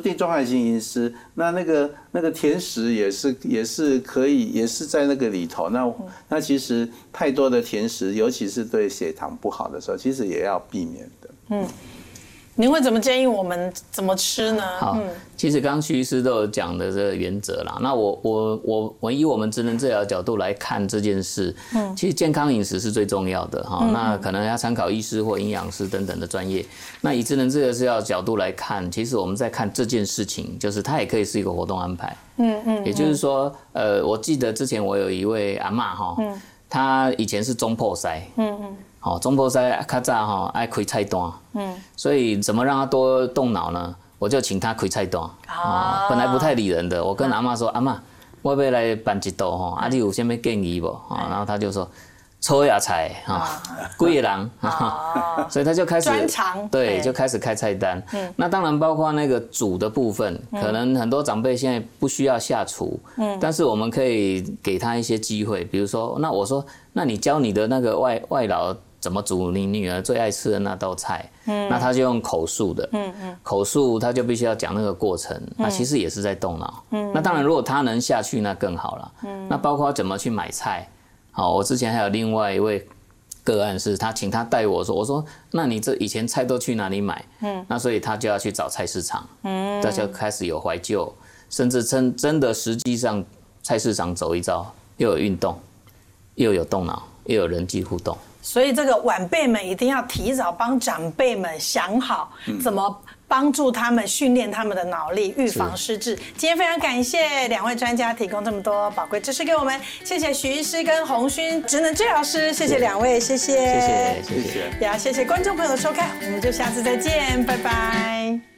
地中海型饮食，那个甜食也是可以，也是在那个里头。那其实太多的甜食，尤其是对血糖不好的时候，其实也要避免的。 您会怎么建议我们怎么吃呢？ 好，其实刚刚徐医师都有讲的这个原则啦。那我以我们职能治疗的角度来看这件事，其实健康饮食是最重要的哈。那可能要参考医师或营养师等等的专业。那以职能治疗师的角度来看，其实我们在看这件事情，就是它也可以是一个活动安排。也就是说，我记得之前我有一位阿嬷哈，她以前是中破塞。中破塞较早爱开菜单，所以怎么让他多动脑呢？我就请他开菜单，本来不太理人的，我跟阿嬷说，阿嬷，我要来办一道你有什么建议不？然后他就说，粗野菜几个人，所以他就开始专长， 对，就开始开菜单。那当然包括那个煮的部分，可能很多长辈现在不需要下厨，但是我们可以给他一些机会，比如说，那我说，那你教你的那个外劳怎么煮你女儿最爱吃的那道菜，那他就用口述的，口述他就必须要讲那个过程，那其实也是在动脑，那当然如果他能下去那更好了，那包括怎么去买菜，我之前还有另外一位个案是他请他带我说那你这以前菜都去哪里买？那所以他就要去找菜市场，他就开始有怀旧，甚至真的实际上菜市场走一遭，又有运动，又有动脑，又有人际互动。 所以这个晚辈们一定要提早帮长辈们想好怎么帮助他们训练他们的脑力，预防失智。今天非常感谢两位专家提供这么多宝贵知识给我们，谢谢许医师跟洪勋职能治疗师，谢谢两位，谢谢， 谢谢， 也要谢谢观众朋友的收看，我们就下次再见，拜拜。